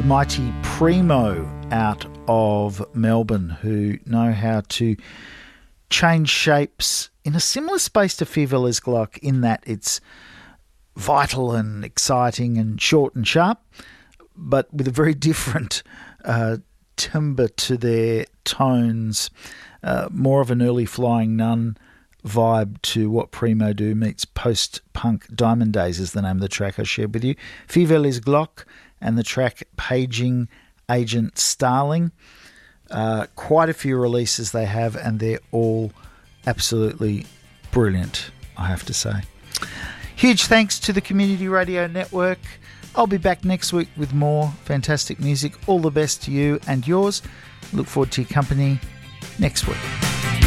mighty Primo out of Melbourne, who know how to change shapes in a similar space to Fever Les Glock, in that it's vital and exciting and short and sharp, but with a very different timbre to their tones, more of an early Flying Nun vibe to what Primo do, meets post-punk. Diamond Days is the name of the track I shared with you. Fever Les Glock and the track Paging Agent Starling. Quite a few releases they have, and they're all absolutely brilliant, I have to say. Huge thanks to the Community Radio Network. I'll be back next week with more fantastic music. All the best to you and yours. Look forward to your company next week.